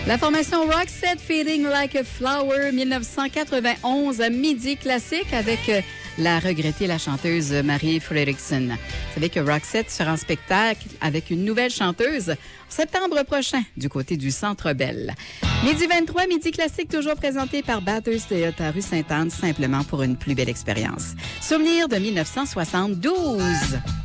La formation Roxette, Feeling Like a Flower, 1991, à midi classique avec la regrettée, la chanteuse Marie Fredriksson. Vous savez que Roxette sera en spectacle avec une nouvelle chanteuse en septembre prochain du côté du Centre Bell. Midi 23, midi classique, toujours présenté par Batters Toyota rue Sainte-Anne, simplement pour une plus belle expérience. Souvenir de 1972.